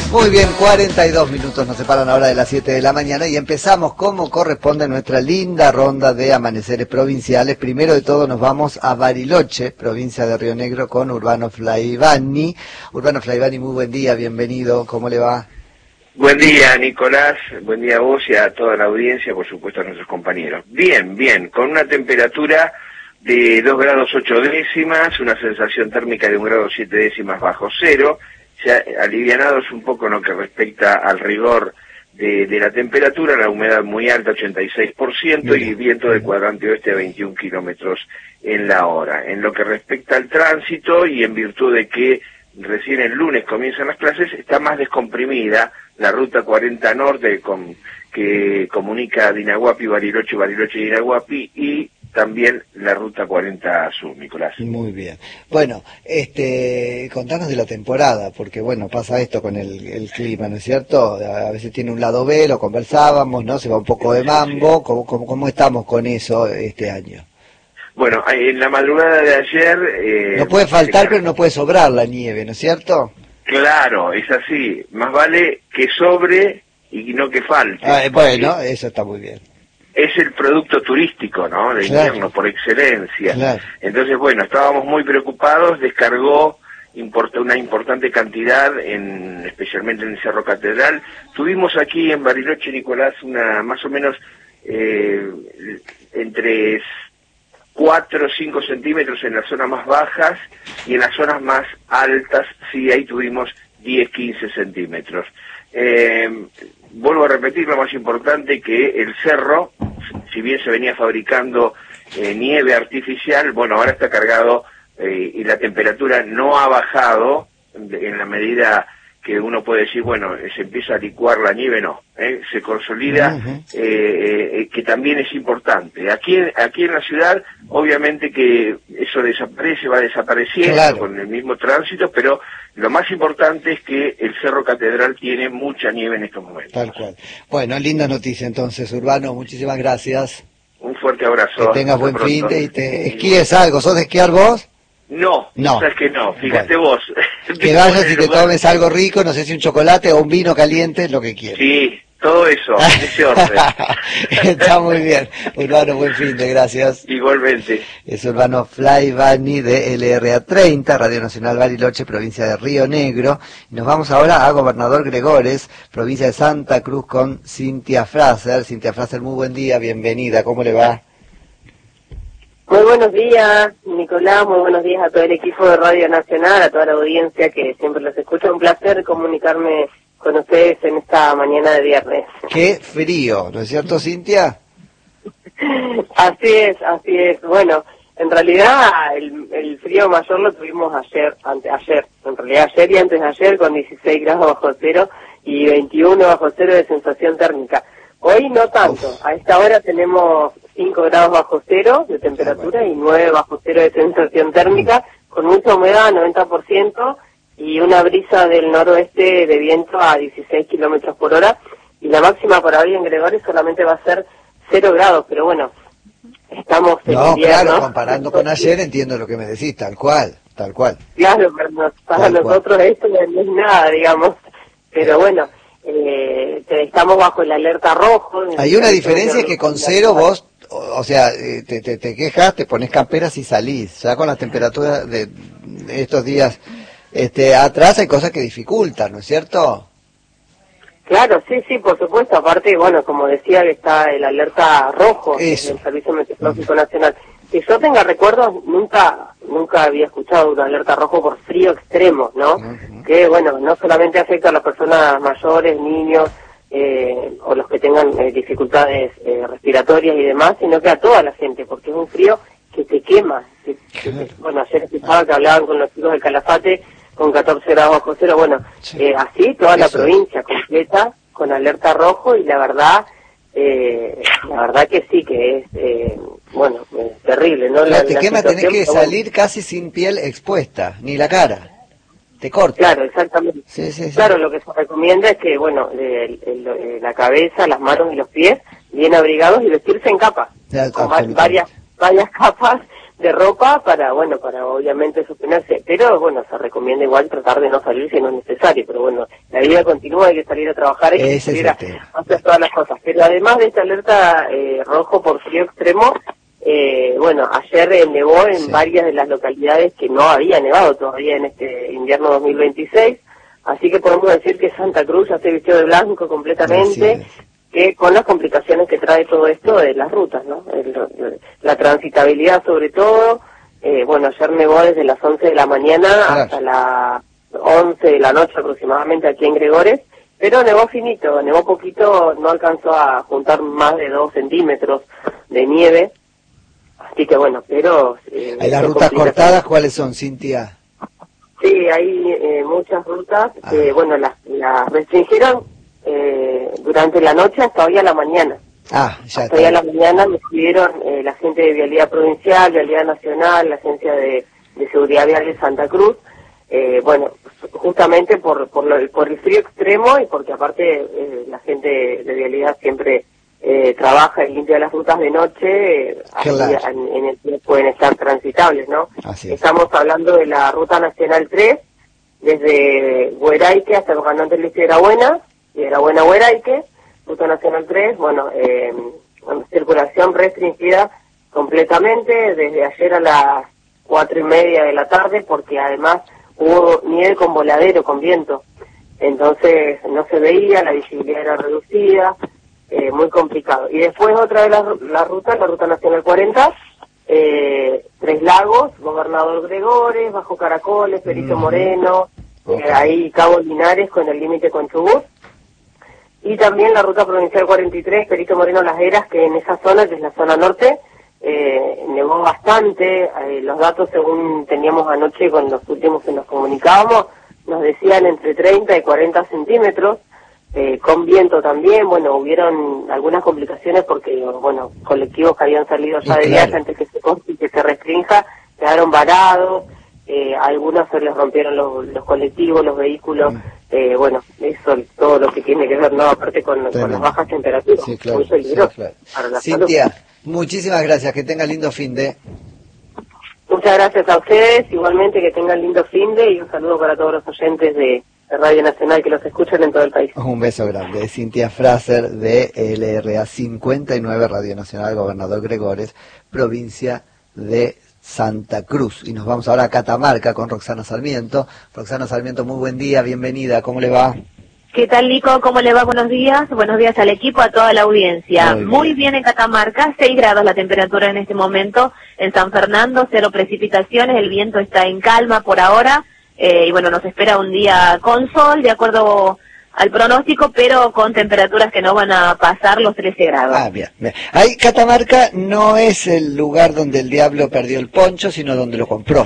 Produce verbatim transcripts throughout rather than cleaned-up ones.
Muy bien, cuarenta y dos minutos nos separan ahora de las siete de la mañana y empezamos como corresponde nuestra linda ronda de amaneceres provinciales. Primero de todo nos vamos a Bariloche, provincia de Río Negro, con Urbano Flaivani. Urbano Flaivani, muy buen día, bienvenido, ¿cómo le va? Buen día, Nicolás, buen día a vos y a toda la audiencia, por supuesto a nuestros compañeros. Bien, bien, con una temperatura de dos grados ocho décimas, una sensación térmica de un grado siete décimas bajo cero, ya alivianados un poco en lo que respecta al rigor de, de la temperatura, la humedad muy alta, ochenta y seis por ciento, y viento de cuadrante oeste a veintiún kilómetros en la hora. En lo que respecta al tránsito, y en virtud de que recién el lunes comienzan las clases, está más descomprimida la ruta cuarenta Norte con, que comunica Dinahuapi, Bariloche, Bariloche y Dinahuapi, y también la ruta cuarenta Sur, Nicolás. Muy bien. Bueno, este, contanos de la temporada, porque bueno, pasa esto con el, el clima, ¿no es cierto? A veces tiene un lado B, lo conversábamos, ¿no? Se va un poco de mambo. ¿Cómo, cómo, cómo estamos con eso este año? Bueno, en la madrugada de ayer... Eh, no puede faltar, pero no puede sobrar la nieve, ¿no es cierto? Claro, es así. Más vale que sobre y no que falte. Ah, bueno, eso está muy bien. Es el producto turístico, ¿no? De Claro. invierno, por excelencia. Claro. Entonces, bueno, estábamos muy preocupados, descargó import- una importante cantidad, en, especialmente en el Cerro Catedral. Tuvimos aquí en Bariloche, Nicolás, una más o menos eh, entre cuatro o cinco centímetros en las zonas más bajas, y en las zonas más altas, sí, ahí tuvimos diez, quince centímetros. Eh, vuelvo a repetir, lo más importante, que el cerro, si bien se venía fabricando eh, nieve artificial, bueno, ahora está cargado eh, y la temperatura no ha bajado en la medida que uno puede decir, bueno, se empieza a licuar la nieve, no, ¿eh? Se consolida, uh-huh. eh, eh, que también es importante. Aquí, aquí en la ciudad, obviamente que eso desaparece, va desapareciendo, claro, con el mismo tránsito, pero lo más importante es que el Cerro Catedral tiene mucha nieve en estos momentos. Tal cual. Bueno, linda noticia entonces, Urbano, muchísimas gracias. Un fuerte abrazo. Que tengas buen fin de y te esquíes algo. ¿Sos de esquiar vos? No, no, sabes que no, fíjate bueno. vos. Que vayas y te tomes algo rico, no sé si un chocolate o un vino caliente, lo que quieras. Sí, todo eso, en ese orden. Está muy bien. Urbano, buen fin de, gracias. Igualmente. Es Urbano Flaivani de L R A treinta, Radio Nacional Bariloche, provincia de Río Negro. Y nos vamos ahora a Gobernador Gregores, provincia de Santa Cruz, con Cintia Fraser. Cintia Fraser, muy buen día, bienvenida, ¿cómo le va? Muy buenos días, Nicolás, muy buenos días a todo el equipo de Radio Nacional, a toda la audiencia que siempre los escucha. Un placer comunicarme con ustedes en esta mañana de viernes. Qué frío, ¿no es cierto, Cintia? Así es, así es. Bueno, en realidad el, el frío mayor lo tuvimos ayer, ante, ayer, en realidad ayer y antes de ayer, con dieciséis grados bajo cero y veintiuno bajo cero de sensación térmica. Hoy no tanto, Uf. A esta hora tenemos cinco grados bajo cero de temperatura, ah, bueno, y nueve bajo cero de sensación térmica, mm. con mucha humedad, noventa por ciento, y una brisa del noroeste de viento a dieciséis kilómetros por hora, y la máxima para hoy en Gregores solamente va a ser cero grados, pero bueno, estamos en No, invierno. Claro, comparando con ayer entiendo lo que me decís, tal cual, tal cual. Claro, pero nos, para tal nosotros cual. Esto no es nada, digamos, pero bueno... Eh, estamos bajo el alerta rojo. Hay una diferencia, es que con cero vos, o, o sea, te, te, te quejas, te pones camperas y salís. Ya con las temperaturas de, de estos días este, atrás hay cosas que dificultan, ¿no es cierto? Claro, sí, sí, por supuesto. Aparte, bueno, como decía, que está el alerta rojo del Servicio Meteorológico uh-huh. Nacional. Que yo tenga recuerdos, nunca nunca había escuchado una alerta rojo por frío extremo, ¿no? Uh-huh. Que, bueno, no solamente afecta a las personas mayores, niños, eh, o los que tengan eh, dificultades eh, respiratorias y demás, sino que a toda la gente, porque es un frío que te quema. Que, claro. que, bueno, ayer escuchaba que hablaban con los chicos del Calafate con catorce grados bajo cero, bueno, sí. eh, así toda Eso la provincia es. completa con alerta rojo, y la verdad... Eh, la verdad que sí, que es, eh, bueno, es terrible, ¿no? La, te la quema, tenés que salir bueno. casi sin piel expuesta, ni la cara, te corta. Claro, exactamente. Sí, sí, sí. Claro, lo que se recomienda es que, bueno, el, el, el, la cabeza, las manos y los pies bien abrigados y vestirse en capa, ya, con varias varias capas de ropa para, bueno, para obviamente sostenerse, pero bueno, se recomienda igual tratar de no salir si no es necesario, pero bueno, la vida continúa, hay que salir a trabajar, hay que salir a hacer todas las cosas. Pero además de esta alerta eh, rojo por frío extremo, eh, bueno, ayer eh, nevó en sí. varias de las localidades que no había nevado todavía en este invierno dos mil veintiséis, así que podemos decir que Santa Cruz ya se vistió de blanco completamente, que con las complicaciones que trae todo esto de las rutas, ¿no? El, la transitabilidad sobre todo, eh, bueno, ayer nevó desde las once de la mañana claro. hasta las once de la noche aproximadamente aquí en Gregores, pero nevó finito, nevó poquito, no alcanzó a juntar más de dos centímetros de nieve, así que bueno, pero... Eh, ¿Hay las rutas cortadas cuáles son, Cintia? Sí, hay eh, muchas rutas que, ah. bueno, las, las restringieron eh, durante la noche hasta hoy a la mañana. Ah, ya hasta hoy a la mañana me escribieron eh, la gente de Vialidad Provincial, Vialidad Nacional, la Agencia de, de Seguridad Vial de Santa Cruz, eh, bueno, justamente por por, lo, por el frío extremo y porque aparte eh, la gente de, de Vialidad siempre eh, trabaja y limpia las rutas de noche, eh, así, en, en el que pueden estar transitables, ¿no? Así es. Estamos hablando de la Ruta Nacional tres, desde Hueraique hasta los Ganantes del Liceo de Buena, y de la Buena Hueraique, Ruta Nacional tres, bueno, eh, circulación restringida completamente desde ayer a las cuatro y media de la tarde, porque además hubo nieve con voladero, con viento, entonces no se veía, la visibilidad era reducida, eh, muy complicado. Y después otra de las la rutas, la Ruta Nacional cuarenta, eh, Tres Lagos, Gobernador Gregores, Bajo Caracoles, Perito mm. Moreno, okay. eh, ahí Cabo Linares con el límite con Chubut, y también la Ruta Provincial cuarenta y tres, Perito Moreno Las Heras, que en esa zona, que es la zona norte, eh, nevó bastante, eh, los datos según teníamos anoche con los últimos que nos comunicábamos, nos decían entre treinta y cuarenta centímetros, eh, con viento también, bueno, hubieron algunas complicaciones porque, bueno, colectivos que habían salido ya de viaje antes que se corte y que se restrinja, quedaron varados, eh, a algunos se les rompieron los, los colectivos, los vehículos, eh, bueno, eso todo lo que tiene que ver, ¿no? Aparte con, con las bajas temperaturas, sí, claro, muy peligroso sí, claro. para la Cintia, salud. Muchísimas gracias, que tenga lindo fin de... Muchas gracias a ustedes, igualmente que tengan lindo fin de, y un saludo para todos los oyentes de de Radio Nacional que los escuchan en todo el país. Un beso grande. Cintia Fraser de L R A cincuenta y nueve, Radio Nacional, Gobernador Gregores, provincia de Santa Cruz. Y nos vamos ahora a Catamarca con Roxana Sarmiento. Roxana Sarmiento, muy buen día, bienvenida, ¿cómo le va? ¿Qué tal, Nico? ¿Cómo le va? Buenos días. Buenos días al equipo, a toda la audiencia. Muy bien, Muy bien en Catamarca, seis grados la temperatura en este momento. En San Fernando, cero precipitaciones, el viento está en calma por ahora. Eh, y bueno, nos espera un día con sol, de acuerdo al pronóstico, pero con temperaturas que no van a pasar los trece grados. Ah, bien, bien. Ahí Catamarca no es el lugar donde el diablo perdió el poncho, sino donde lo compró.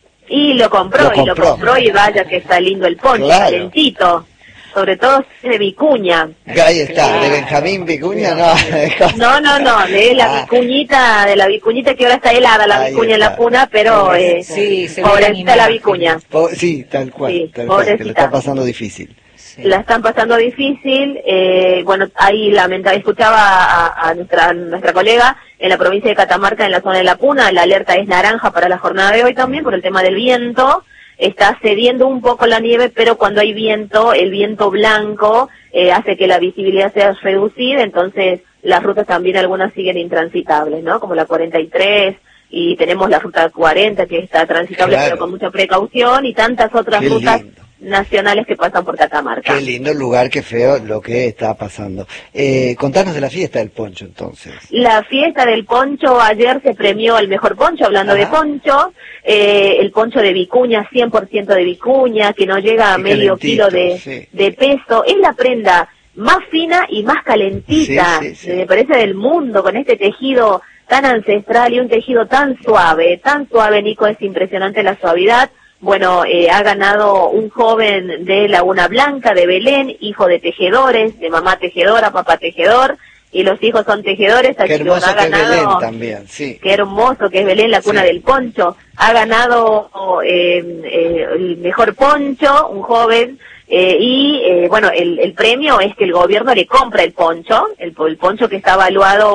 Y lo compró, lo y compró. lo compró, y vaya que está lindo el poncho, claro. Calentito. Sobre todo de Vicuña. Ahí está, de Benjamín Vicuña, no. No, no, no, de la ah. vicuñita, de la vicuñita que ahora está helada la Ahí vicuña está. En la puna, pero eh, sí, pobrecita la vicuña. Po sí, tal cual, sí, tal cual, que lo está pasando difícil. Sí. La están pasando difícil, eh, bueno, ahí lamenta, escuchaba a, a nuestra nuestra colega en la provincia de Catamarca, en la zona de la Puna, la alerta es naranja para la jornada de hoy también por el tema del viento. Está cediendo un poco la nieve, pero cuando hay viento, el viento blanco eh, hace que la visibilidad sea reducida, entonces las rutas también algunas siguen intransitables, ¿no? Como la cuarenta y tres, y tenemos la ruta cuarenta que está transitable, claro, pero con mucha precaución, y tantas otras Qué rutas lindo. nacionales que pasan por Catamarca. Qué lindo lugar, qué feo lo que está pasando. Eh, contanos de la fiesta del poncho, entonces. La fiesta del poncho, ayer se premió el mejor poncho, hablando Ajá. de poncho, eh, el poncho de Vicuña, cien por ciento de Vicuña, que no llega a qué medio kilo de, sí. de peso. Es la prenda más fina y más calentita, sí, sí, sí. me parece, del mundo, con este tejido tan ancestral y un tejido tan suave, tan suave, Nico, es impresionante la suavidad. Bueno, eh, ha ganado un joven de Laguna Blanca, de Belén, hijo de tejedores, de mamá tejedora, papá tejedor, y los hijos son tejedores. Qué hermoso ha ganado, que es Belén también, sí. Qué hermoso que es Belén, la cuna sí. del poncho. Ha ganado eh, eh, el mejor poncho, un joven, eh, y eh, bueno, el, el premio es que el gobierno le compra el poncho, el, el poncho que está evaluado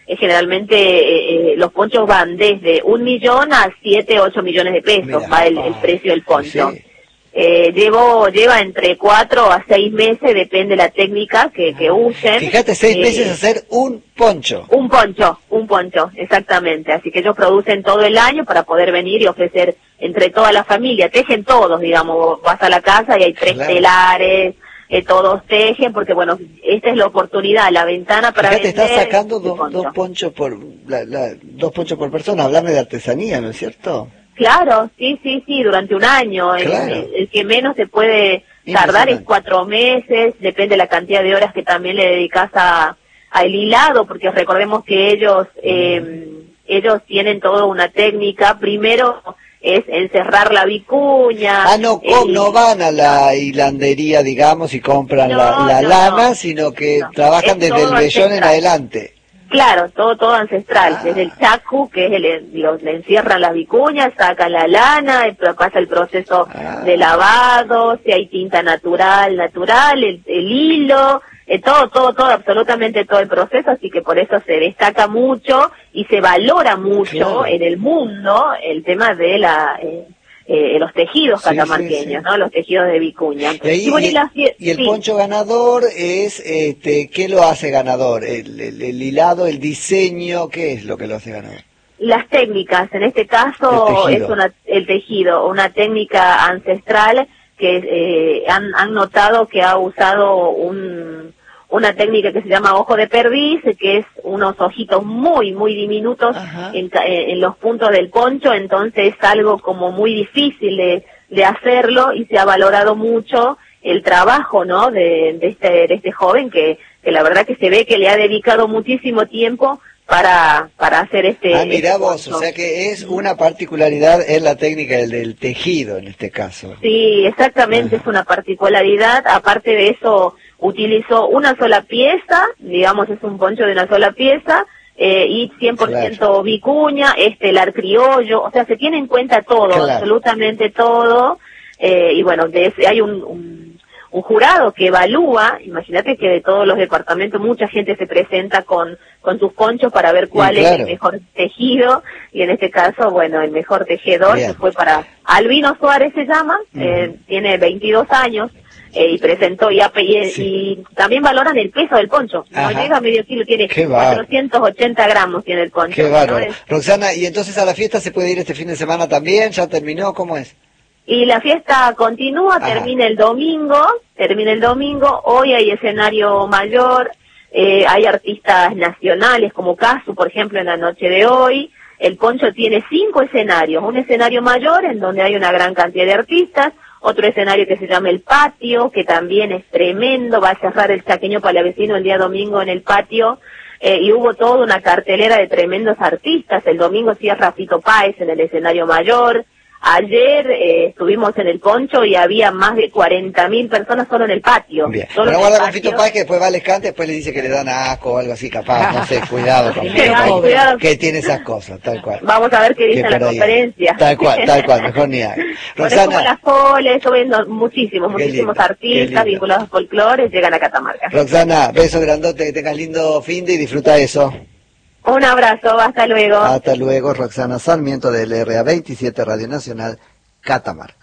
eh, generalmente eh, eh, los ponchos van desde un millón a siete, ocho millones de pesos, Mira, va el, el precio del poncho. Sí. Eh, llevo, lleva entre cuatro a seis meses, depende de la técnica que, que usen. Fíjate, seis eh, meses hacer un poncho. Un poncho, un poncho, exactamente. Así que ellos producen todo el año para poder venir y ofrecer entre toda la familia. Tejen todos, digamos, vas a la casa y hay tres claro. telares, eh, todos tejen, porque bueno, esta es la oportunidad, la ventana para Fíjate, vender. estás sacando dos, poncho. dos ponchos por, la, la, dos ponchos por persona, hablame de artesanía, ¿no es cierto? Claro, sí, sí, sí, durante un año. Claro. El, el que menos se puede tardar es cuatro meses, depende de la cantidad de horas que también le dedicas a, a el hilado, porque recordemos que ellos, eh, ellos tienen toda una técnica. Primero es encerrar la vicuña. Ah, no, eh, no van a la hilandería, digamos, y compran no, la, la no, lana, no, sino que no, trabajan desde el vellón en adelante. Claro, todo todo ancestral, ah. desde el chacu, que es el, los, le encierran las vicuñas, sacan la lana, pasa el proceso ah. de lavado, si hay tinta natural, natural, el, el hilo, eh, todo, todo, todo, absolutamente todo el proceso, así que por eso se destaca mucho y se valora mucho claro. en el mundo el tema de la... Eh, Eh, los tejidos catamarqueños, sí, sí, sí. ¿no? Los tejidos de vicuña. Y, ahí, y, bueno, y, la, y el sí. poncho ganador es, este, ¿qué lo hace ganador? El, el, el hilado, el diseño, ¿qué es lo que lo hace ganador? Las técnicas, en este caso es una, el tejido, una técnica ancestral que eh, han, han notado que ha usado un... una técnica que se llama ojo de perdiz, que es unos ojitos muy, muy diminutos en, en los puntos del poncho, entonces es algo como muy difícil de, de hacerlo y se ha valorado mucho el trabajo, ¿no?, de, de, este, de este joven que, que la verdad que se ve que le ha dedicado muchísimo tiempo para para hacer este... Ah, mirá este vos, o sea que es una particularidad en la técnica del, del tejido en este caso. Sí, exactamente, Ajá. es una particularidad. Aparte de eso, utilizó una sola pieza, digamos es un poncho de una sola pieza, eh, y cien por ciento claro. vicuña, estelar criollo, o sea, se tiene en cuenta todo, claro. absolutamente todo, eh, y bueno, de ese, hay un, un, un jurado que evalúa, imagínate que de todos los departamentos mucha gente se presenta con, con sus ponchos para ver cuál sí, claro. es el mejor tejido, y en este caso, bueno, el mejor tejedor Bien. se fue para Albino Suárez, se llama, uh-huh. eh, tiene veintidós años, Eh, y presentó y, y, sí. y también valoran el peso del poncho. Ajá. No llega a medio kilo, tiene cuatrocientos ochenta gramos tiene el poncho. Qué bárbaro. ¿No? Roxana, ¿y entonces a la fiesta se puede ir este fin de semana también? ¿Ya terminó? ¿Cómo es? Y la fiesta continúa, Ajá. termina el domingo, termina el domingo, hoy hay escenario mayor, eh, hay artistas nacionales como Casu, por ejemplo, en la noche de hoy. El poncho tiene cinco escenarios, un escenario mayor en donde hay una gran cantidad de artistas, otro escenario que se llama El Patio, que también es tremendo, va a cerrar el Chaqueño Palavecino el día domingo en el patio, eh, y hubo toda una cartelera de tremendos artistas. El domingo cierra Fito Páez en el escenario mayor. Ayer eh, estuvimos en el poncho y había más de cuarenta mil personas solo en el patio. Bien. Pero guarda con Fito Páez, que después va al escante, después le dice que le dan asco o algo así, capaz, no sé, cuidado con Fito Páez, cuidado. Que tiene esas cosas, tal cual. Vamos a ver qué dice la conferencia. Tal cual, tal cual, mejor ni haga. Roxana. Como las Poles, subiendo muchísimos, muchísimos artistas vinculados al folclore, llegan a Catamarca. Roxana, beso grandote, que tengas lindo fin de y disfruta eso. Un abrazo, hasta luego. Hasta luego, Roxana Sarmiento del R A veintisiete Radio Nacional, Catamarca.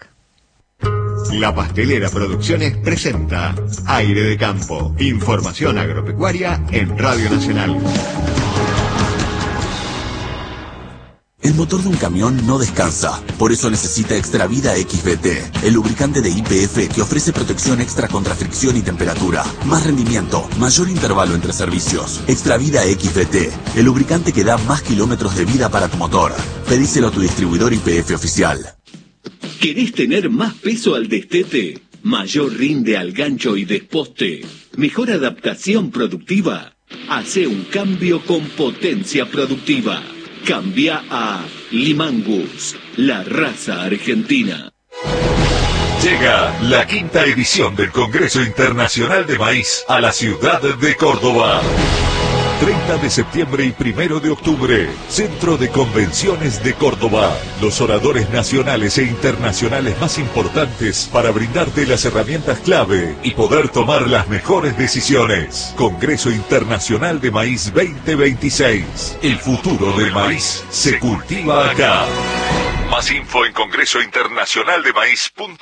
La Pastelera Producciones presenta Aire de Campo, información agropecuaria en Radio Nacional. El motor de un camión no descansa, por eso necesita Extravida X B T, el lubricante de Y P F que ofrece protección extra contra fricción y temperatura, más rendimiento, mayor intervalo entre servicios. Extravida X B T, el lubricante que da más kilómetros de vida para tu motor. Pedíselo a tu distribuidor Y P F oficial. ¿Querés tener más peso al destete? ¿Mayor rinde al gancho y desposte? ¿Mejor adaptación productiva? Hace un cambio con potencia productiva. Cambia a Limangus, la raza argentina. Llega la quinta edición del Congreso Internacional de Maíz a la ciudad de Córdoba. treinta de septiembre y primero de octubre, Centro de Convenciones de Córdoba. Los oradores nacionales e internacionales más importantes para brindarte las herramientas clave y poder tomar las mejores decisiones. Congreso Internacional de Maíz veinte veintiséis. El futuro del maíz se cultiva acá. Más info en congreso internacional de maíz punto com.